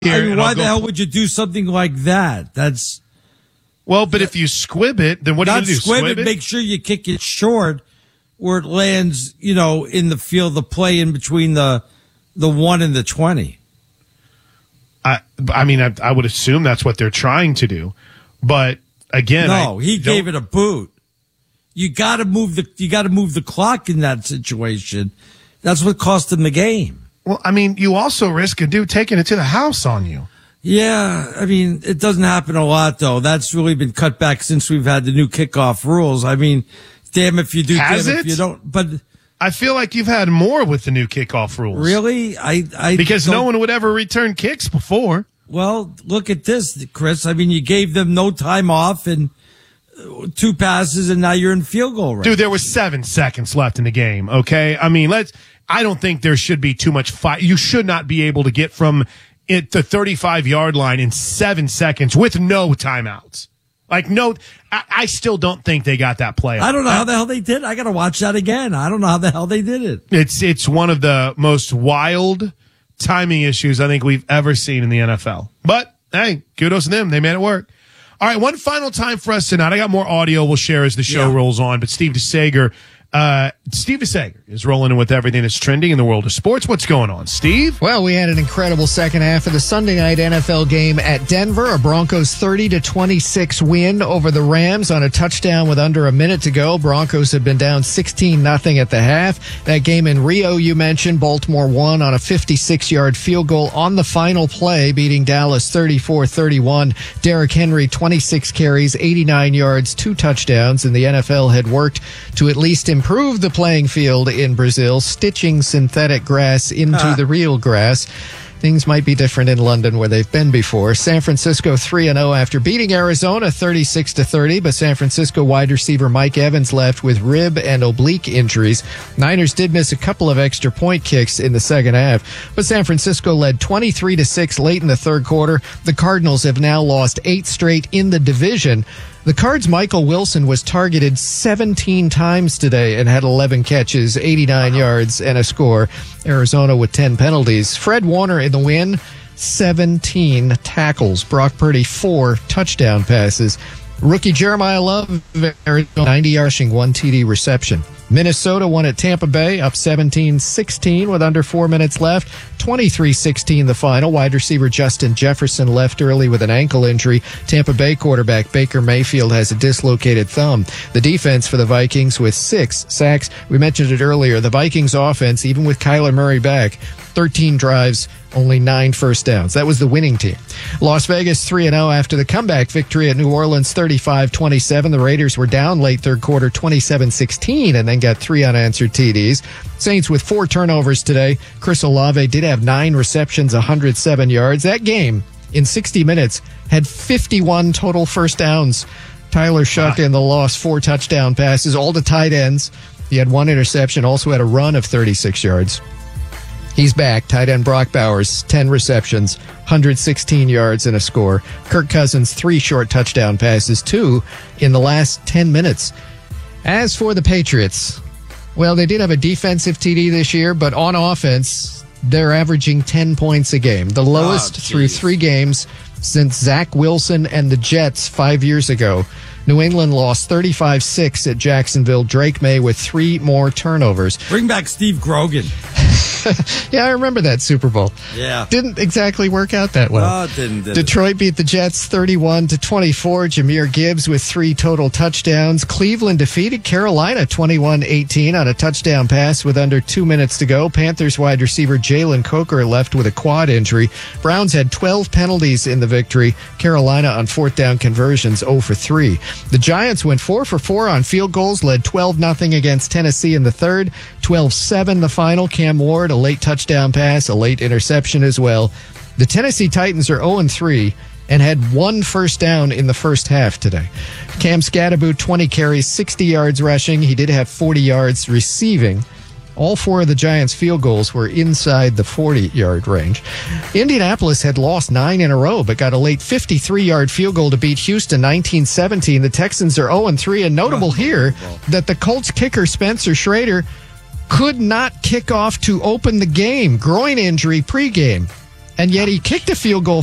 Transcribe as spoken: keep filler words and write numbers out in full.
here. I mean, why the go, hell would you do something like that? That's well, but if you squib it, then what do you do? Squib, squib it, it? Make sure you kick it short, where it lands, you know, in the field of play in between the the one and the twenty. I, I mean, I, I would assume that's what they're trying to do, but again, no, I he gave it a boot. You got to move the you got to move the clock in that situation. That's what cost him the game. Well, I mean, you also risk a dude taking it to the house on you. Yeah, I mean, it doesn't happen a lot, though. That's really been cut back since we've had the new kickoff rules. I mean, damn if you do, Has damn it? if you don't. But I feel like you've had more with the new kickoff rules. Really? I, I Because don't- no one would ever return kicks before. Well, look at this, Chris. I mean, you gave them no time off and two passes, and now you're in field goal range. Dude, there was seven seconds left in the game, okay? I mean, let's, I don't think there should be too much fight. You should not be able to get from it the thirty-five yard line in seven seconds with no timeouts. Like, no, I, I still don't think they got that play. I don't know how the hell they did. I got to watch that again. I don't know how the hell they did it. It's, it's one of the most wild timing issues I think we've ever seen in the N F L. But, hey, kudos to them. They made it work. All right, one final time for us tonight. I got more audio we'll share as the show Yeah. rolls on, but Steve DeSager, uh, Steve DeSager is rolling in with everything that's trending in the world of sports. What's going on, Steve? Well, we had an incredible second half of the Sunday night N F L game at Denver. A Broncos thirty to twenty-six win over the Rams on a touchdown with under a minute to go. Broncos had been down sixteen nothing at the half. That game in Rio, you mentioned, Baltimore won on a fifty-six yard field goal on the final play, beating Dallas thirty-four thirty-one. Derrick Henry, twenty-six carries, eighty-nine yards, two touchdowns, and the N F L had worked to at least improve the playing field in Brazil, stitching synthetic grass into Ah. the real grass. Things might be different in London where they've been before. San Francisco three and oh after beating Arizona thirty-six to thirty, but San Francisco wide receiver Mike Evans left with rib and oblique injuries. Niners did miss a couple of extra point kicks in the second half, but San Francisco led twenty-three to six late in the third quarter. The Cardinals have now lost eight straight in the division. The Cards' Michael Wilson was targeted seventeen times today and had eleven catches, eighty-nine yards, and a score. Arizona with ten penalties. Fred Warner in the win, seventeen tackles. Brock Purdy, four touchdown passes. Rookie Jeremiah Love, ninety rushing, one T D reception. Minnesota won at Tampa Bay, up seventeen sixteen with under four minutes left. twenty-three sixteen the final. Wide receiver Justin Jefferson left early with an ankle injury. Tampa Bay quarterback Baker Mayfield has a dislocated thumb. The defense for the Vikings with six sacks. We mentioned it earlier. The Vikings offense, even with Kyler Murray back, thirteen drives, only nine first downs. That was the winning team. Las Vegas three and oh after the comeback victory at New Orleans thirty-five twenty-seven. The Raiders were down late third quarter twenty-seven sixteen and then got three unanswered T Ds. Saints with four turnovers today. Chris Olave did have nine receptions, one hundred seven yards. That game in sixty minutes had fifty-one total first downs. Tyler Shuck in the loss, four touchdown passes, all to tight ends. He had one interception, also had a run of thirty-six yards. He's back. Tight end Brock Bowers, ten receptions, one hundred sixteen yards and a score. Kirk Cousins, three short touchdown passes, two in the last ten minutes. As for the Patriots, well, they did have a defensive T D this year, but on offense, they're averaging ten points a game. The lowest Oh, through three games since Zach Wilson and the Jets five years ago. New England lost thirty-five six at Jacksonville. Drake May with three more turnovers. Bring back Steve Grogan. Yeah, I remember that Super Bowl. Yeah. Didn't exactly work out that well. Oh, it didn't, did it? Detroit beat the Jets thirty-one to twenty-four. Jahmyr Gibbs with three total touchdowns. Cleveland defeated Carolina twenty-one eighteen on a touchdown pass with under two minutes to go. Panthers wide receiver Jalen Coker left with a quad injury. Browns had twelve penalties in the victory. Carolina on fourth down conversions zero for three. The Giants went four for four on field goals, led twelve nothing against Tennessee in the third. twelve seven the final. Cam Ward, a late touchdown pass, a late interception as well. The Tennessee Titans are oh and three and had one first down in the first half today. Cam Scatterboot, twenty carries, sixty yards rushing. He did have forty yards receiving. All four of the Giants' field goals were inside the forty-yard range. Indianapolis had lost nine in a row, but got a late fifty-three-yard field goal to beat Houston nineteen seventeen. The Texans are oh and three, and notable here that the Colts kicker Spencer Schrader could not kick off to open the game. Groin injury pregame. And yet he kicked a field goal